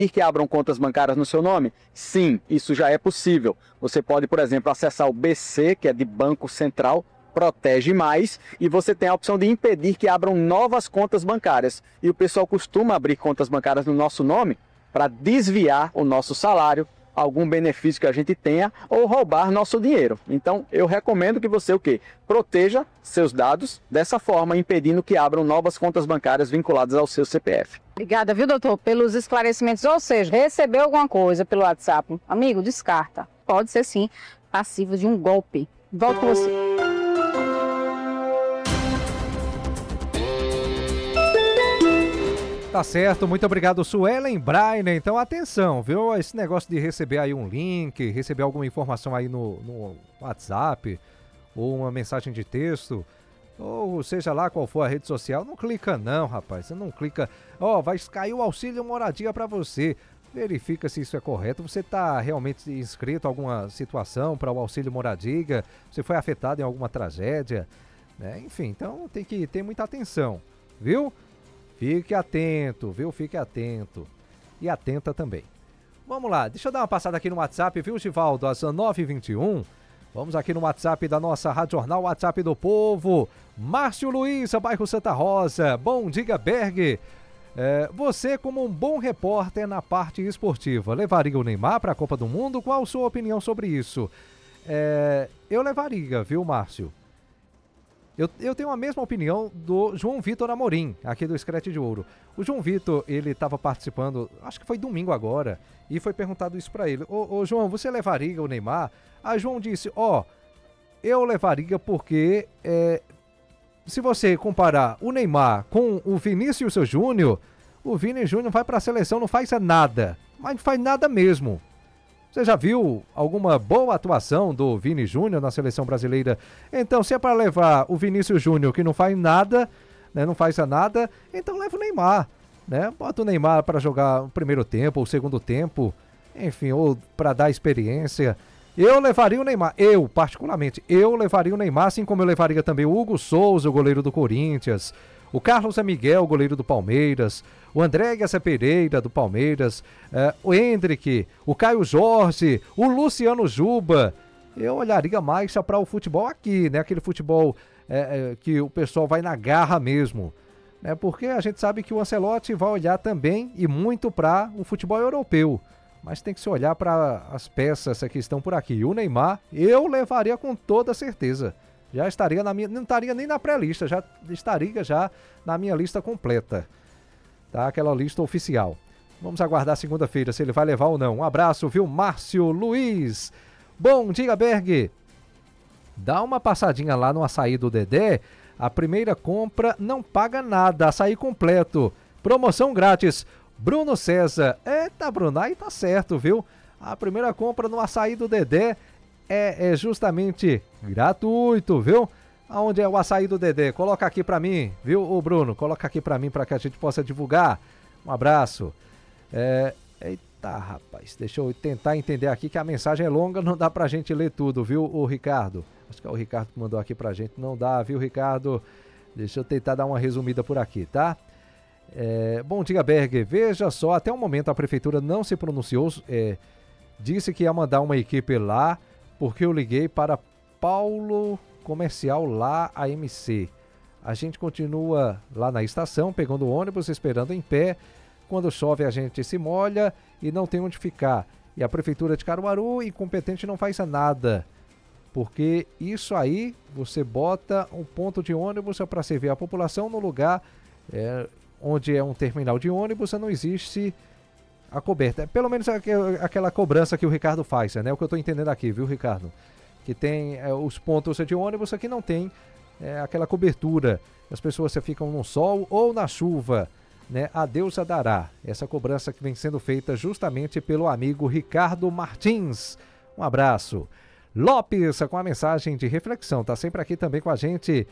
que abram contas bancárias no seu nome? Sim, isso já é possível. Você pode, por exemplo, acessar o BC, que é de Banco Central, Protege Mais, e você tem a opção de impedir que abram novas contas bancárias. E o pessoal costuma abrir contas bancárias no nosso nome para desviar o nosso salário, algum benefício que a gente tenha ou roubar nosso dinheiro. Então, eu recomendo que você o quê? Proteja seus dados dessa forma, impedindo que abram novas contas bancárias vinculadas ao seu CPF. Obrigada, viu, doutor, pelos esclarecimentos. Ou seja, recebeu alguma coisa pelo WhatsApp, amigo, descarta. Pode ser, sim, passivo de um golpe. Volto com você. Tá certo, muito obrigado, Suelen Brainer. Então, atenção, viu? Esse negócio de receber aí um link, receber alguma informação aí no WhatsApp, ou uma mensagem de texto, ou seja lá qual for a rede social, não clica não, rapaz. Você não clica, vai cair o auxílio moradia para você. Verifica se isso é correto. Você está realmente inscrito em alguma situação para o auxílio moradia? Você foi afetado em alguma tragédia? Né? Enfim, então tem que ter muita atenção, viu? Fique atento, viu? Fique atento. E atenta também. Vamos lá, deixa eu dar uma passada aqui no WhatsApp, viu, Givaldo? Às 9h21. Vamos aqui no WhatsApp da nossa Rádio Jornal, WhatsApp do Povo. Márcio Luiz, bairro Santa Rosa. Bom dia, Berg. Você, como um bom repórter na parte esportiva, levaria o Neymar para a Copa do Mundo? Qual a sua opinião sobre isso? Eu levaria, viu, Márcio? Eu tenho a mesma opinião do João Vitor Amorim, aqui do Screte de Ouro. O João Vitor, ele estava participando, acho que foi domingo agora, e foi perguntado isso para ele. Ô João, você levaria o Neymar? Aí João disse, eu levaria porque se você comparar o Neymar com o Vinícius Júnior, o Vini Júnior vai para a seleção, não faz nada, mas não faz nada mesmo. Você já viu alguma boa atuação do Vini Júnior na seleção brasileira? Então, se é para levar o Vinícius Júnior que não faz nada, né, não faz nada, então leva o Neymar, né? Bota o Neymar para jogar o primeiro tempo, o segundo tempo, enfim, ou para dar experiência. Eu levaria o Neymar, particularmente, eu levaria o Neymar, assim como eu levaria também o Hugo Souza, o goleiro do Corinthians, o Carlos Miguel, goleiro do Palmeiras, o André Guessa Pereira, do Palmeiras, o Hendrick, o Caio Jorge, o Luciano Juba. Eu olharia mais para o futebol aqui, né? Aquele futebol que o pessoal vai na garra mesmo. Né? Porque a gente sabe que o Ancelotti vai olhar também e muito para o futebol europeu. Mas tem que se olhar para as peças que estão por aqui. E o Neymar, eu levaria com toda certeza. Já estaria na minha, não estaria nem na pré-lista, já estaria já na minha lista completa, tá? Aquela lista oficial. Vamos aguardar segunda-feira se ele vai levar ou não. Um abraço, viu, Márcio Luiz? Bom dia, Berg. Dá uma passadinha lá no açaí do Dedé. A primeira compra não paga nada, açaí completo. Promoção grátis. Bruno César. Eita, Bruno, aí tá certo, viu? A primeira compra no açaí do Dedé é justamente gratuito, viu? Aonde é o açaí do Dedé? Coloca aqui pra mim, viu, ô Bruno? Coloca aqui pra mim pra que a gente possa divulgar. Um abraço. Eita, rapaz, deixa eu tentar entender aqui que a mensagem é longa, não dá pra gente ler tudo, viu, o Ricardo? Acho que é o Ricardo que mandou aqui pra gente. Não dá, viu, Ricardo? Deixa eu tentar dar uma resumida por aqui, tá? Bom dia, Berger. Veja só, até o momento a prefeitura não se pronunciou, disse que ia mandar uma equipe lá, porque eu liguei para Paulo Comercial lá, AMC. A gente continua lá na estação, pegando o ônibus, esperando em pé. Quando chove a gente se molha e não tem onde ficar. E a prefeitura de Caruaru, incompetente, não faz nada. Porque isso aí, você bota um ponto de ônibus para servir a população no lugar onde é um terminal de ônibus, não existe a coberta. Pelo menos aquela cobrança que o Ricardo faz, né? É o que eu estou entendendo aqui, viu, Ricardo? Que tem os pontos de ônibus, aqui não tem aquela cobertura. As pessoas ficam no sol ou na chuva, né? A Deus a dará. Essa cobrança que vem sendo feita justamente pelo amigo Ricardo Martins. Um abraço. Lopes, com a mensagem de reflexão, tá sempre aqui também com a gente.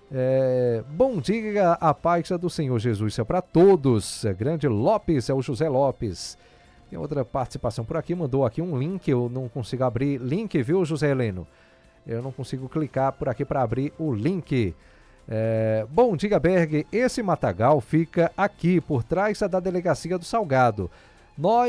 Bom dia, a paz do Senhor Jesus é para todos. Grande Lopes, é o José Lopes. Tem outra participação por aqui, mandou aqui um link, eu não consigo abrir link, viu, José Heleno? Eu não consigo clicar por aqui para abrir o link. Bom dia, Berg, esse matagal fica aqui por trás da delegacia do Salgado. Nós